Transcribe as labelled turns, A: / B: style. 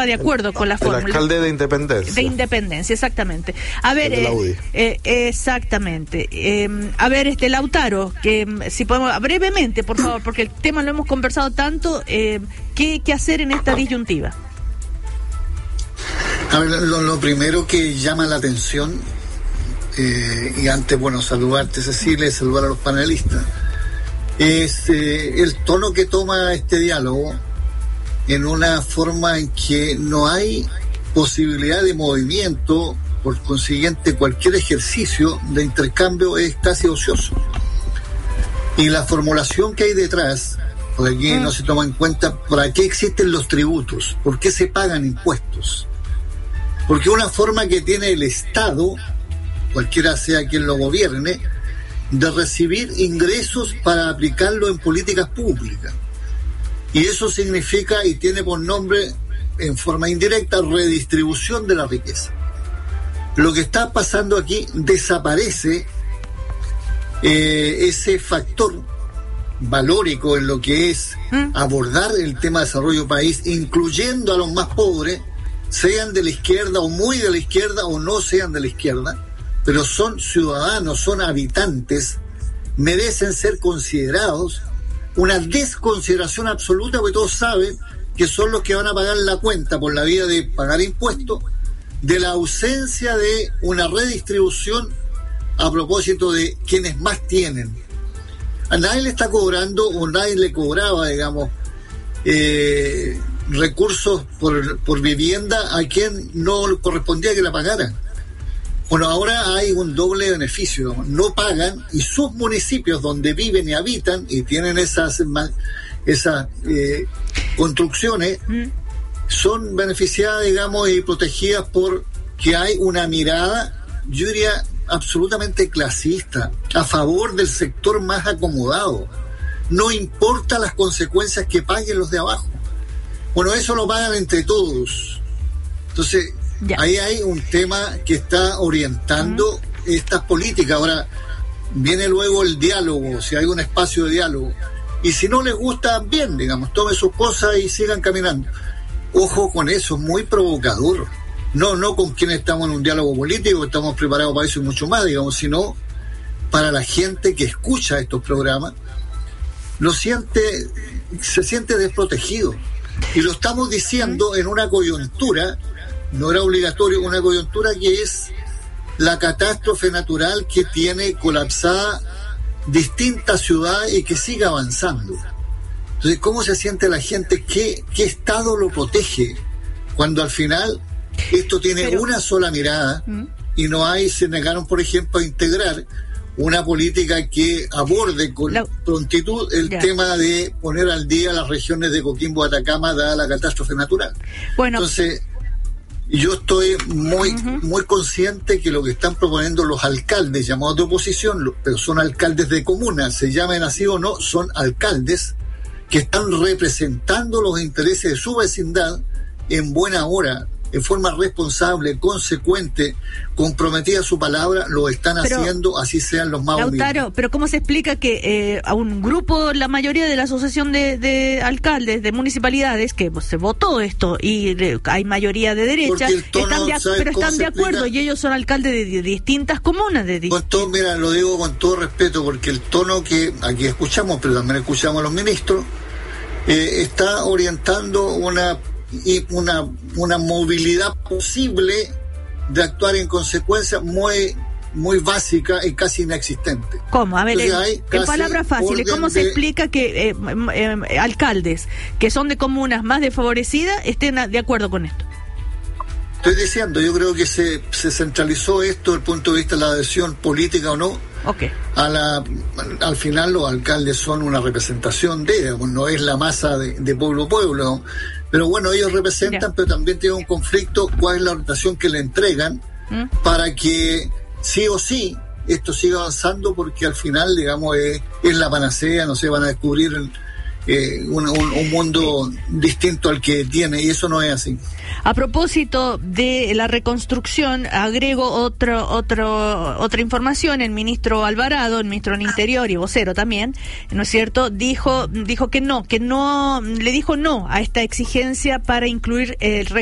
A: estaba de acuerdo con la fórmula.
B: El alcalde de Independencia.
A: De Independencia, exactamente. A ver, exactamente. A ver, Lautaro, que si podemos, brevemente, por favor, porque el tema lo hemos conversado tanto, ¿qué hacer en esta disyuntiva?
C: A ver, lo primero que llama la atención, y antes, saludarte, Cecilia, y saludar a los panelistas, es el tono que toma este diálogo en una forma en que no hay posibilidad de movimiento, por consiguiente cualquier ejercicio de intercambio es casi ocioso. Y la formulación que hay detrás, por aquí no se toma en cuenta para qué existen los tributos, por qué se pagan impuestos. Porque una forma que tiene el Estado, cualquiera sea quien lo gobierne, de recibir ingresos para aplicarlo en políticas públicas. Y eso significa, y tiene por nombre, en forma indirecta, redistribución de la riqueza. Lo que está pasando aquí, desaparece ese factor valórico en lo que es abordar el tema de desarrollo país, incluyendo a los más pobres, sean de la izquierda o muy de la izquierda o no sean de la izquierda, pero son ciudadanos, son habitantes, merecen ser considerados. Una desconsideración absoluta, porque todos saben que son los que van a pagar la cuenta por la vía de pagar impuestos, de la ausencia de una redistribución a propósito de quienes más tienen. A nadie le está cobrando, o nadie le cobraba, recursos por vivienda a quien no correspondía que la pagara. Bueno, ahora hay un doble beneficio, no pagan, y sus municipios donde viven y habitan y tienen esas construcciones son beneficiadas, y protegidas porque hay una mirada, yo diría, absolutamente clasista, a favor del sector más acomodado. No importa las consecuencias que paguen los de abajo. Bueno, eso lo pagan entre todos. Entonces, ahí hay un tema que está orientando estas políticas. Ahora, viene luego el diálogo, si hay un espacio de diálogo. Y si no les gusta, bien, tomen sus cosas y sigan caminando. Ojo con eso, es muy provocador. No con quienes estamos en un diálogo político, estamos preparados para eso y mucho más, sino para la gente que escucha estos programas, se siente desprotegido. Y lo estamos diciendo en una coyuntura, no era obligatorio, una coyuntura que es la catástrofe natural que tiene colapsada distintas ciudades y que sigue avanzando. Entonces, ¿cómo se siente la gente? ¿Qué Estado lo protege? Cuando al final esto tiene una sola mirada y se negaron, por ejemplo, a integrar una política que aborde con prontitud el tema de poner al día las regiones de Coquimbo, Atacama, dada la catástrofe natural. Bueno, entonces, yo estoy muy consciente que lo que están proponiendo los alcaldes llamados de oposición, pero son alcaldes de comunas, se llamen así o no, son alcaldes que están representando los intereses de su vecindad en buena hora, en forma responsable, consecuente, comprometida a su palabra, lo están haciendo, así sean los más humildes.
A: Lautaro, pero ¿cómo se explica que a un grupo, la mayoría de la asociación de alcaldes, de municipalidades, que se votó esto, y hay mayoría de derecha, están de acuerdo, y ellos son alcaldes de distintas comunas?
C: Mira, lo digo con todo respeto, porque el tono que aquí escuchamos, pero también escuchamos a los ministros, está orientando una movilidad posible de actuar en consecuencia muy básica y casi inexistente.
A: ¿Cómo? A ver, en palabras fáciles, ¿cómo se explica que alcaldes que son de comunas más desfavorecidas estén de acuerdo con esto?
C: Estoy diciendo, yo creo que se centralizó esto desde el punto de vista de la adhesión política o no.
A: Okay.
C: Al final los alcaldes son una representación no es la masa de pueblo a pueblo, pero bueno, ellos representan, pero también tienen un conflicto, cuál es la orientación que le entregan para que sí o sí esto siga avanzando, porque al final, es la panacea, van a descubrir un mundo distinto al que tiene, y eso no es así.
A: A propósito de la reconstrucción, agrego otra información. El ministro Alvarado, el ministro del Interior y vocero también, ¿no es cierto?, dijo que no, le dijo no a esta exigencia para incluir el